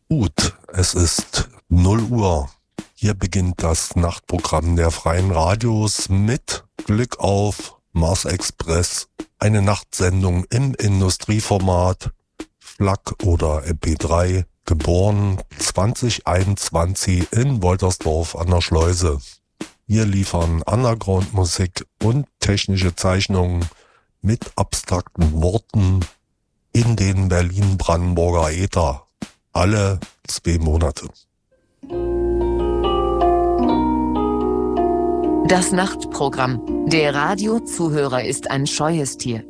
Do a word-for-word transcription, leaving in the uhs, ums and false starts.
Gut, es ist null Uhr. Hier beginnt das Nachtprogramm der Freien Radios mit Glück auf Mars Express, eine Nachtsendung im Industrieformat, F L A C oder M P drei, geboren zwanzig einundzwanzig in Woltersdorf an der Schleuse. Wir liefern Underground-Musik und technische Zeichnungen mit abstrakten Worten in den Berlin-Brandenburger Äther. Alle zwei Monate. Das Nachtprogramm. Der Radiozuhörer ist ein scheues Tier.